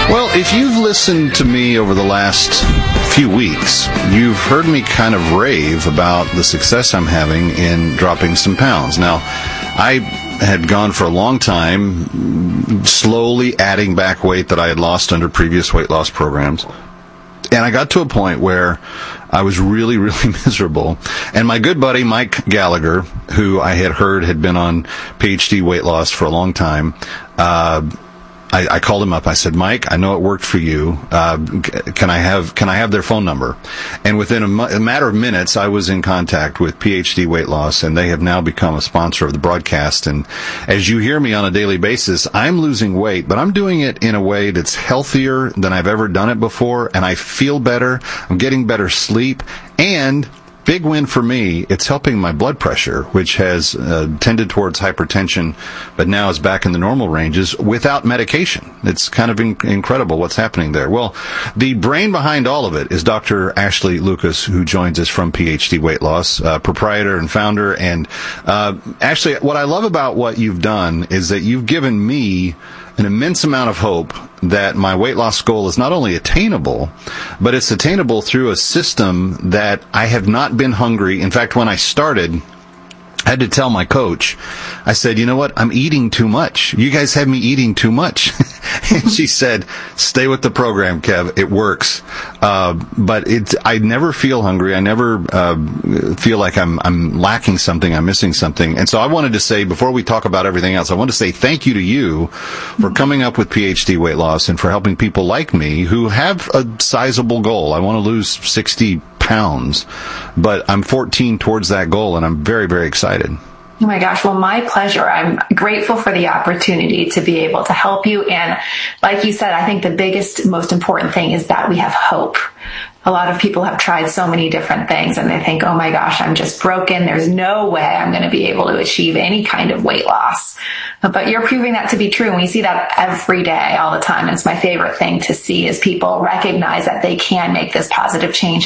Well, if you've listened to me over the last few weeks, you've heard me kind of rave about the success I'm having in dropping some pounds. Now, I had gone for a long time slowly adding back weight that I had lost under previous weight loss programs. And I got to a point where I was really, really miserable. And my good buddy, Mike Gallagher, who I had heard had been on PhD weight loss for a long time, I called him up. I said, Mike, I know it worked for you. Can I have their phone number? And within a matter of minutes, I was in contact with PhD Weight Loss, and they have now become a sponsor of the broadcast. And as you hear me on a daily basis, I'm losing weight, but I'm doing it in a way that's healthier than I've ever done it before, and I feel better. I'm getting better sleep, and big win for me, it's helping my blood pressure, which has tended towards hypertension, but now is back in the normal ranges without medication. It's kind of incredible what's happening there. Well, the brain behind all of it is Dr. Ashley Lucas, who joins us from PhD Weight Loss, proprietor and founder. And Ashley, what I love about what you've done is that you've given me an immense amount of hope that my weight loss goal is not only attainable, but it's attainable through a system that I have not been hungry. In fact, when I started, I had to tell my coach, I said, you know what? I'm eating too much. You guys have me eating too much. And she said, stay with the program, Kev. It works. But I never feel hungry. I never feel like I'm lacking something. I'm missing something. And so I wanted to say, before we talk about everything else, I want to say thank you to you for coming up with PhD Weight Loss and for helping people like me who have a sizable goal. I want to lose 60 pounds, but I'm 14 towards that goal, and I'm very, very excited. Oh my gosh. Well, my pleasure. I'm grateful for the opportunity to be able to help you. And like you said, I think the biggest, most important thing is that we have hope. A lot of people have tried so many different things and they think, oh my gosh, I'm just broken. There's no way I'm going to be able to achieve any kind of weight loss. But you're proving that to be true. And we see that every day, all the time. And it's my favorite thing to see is people recognize that they can make this positive change.